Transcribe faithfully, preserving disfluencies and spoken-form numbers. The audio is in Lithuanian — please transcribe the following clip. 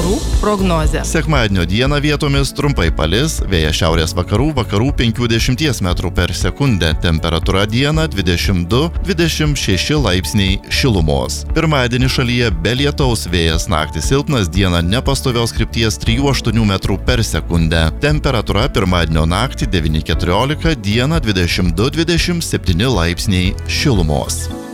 orų prognozė. Sekmadienio dieną vietomis trumpai palis, vėjas šiaurės vakarų, vakarų penkiasdešimt metrų per sekundę, temperatūra dieną dvidešimt du dvidešimt šeši laipsniai šilumos. Pirmadienį šalyje be lietaus, vėjas naktį silpnas, dieną nepastovios krypties trijų aštuonių metrų per sekundę. Temperatūra pirmadienio naktį devyni keturiolika, dieną dvidešimt du dvidešimt septyni laipsniai šilumos.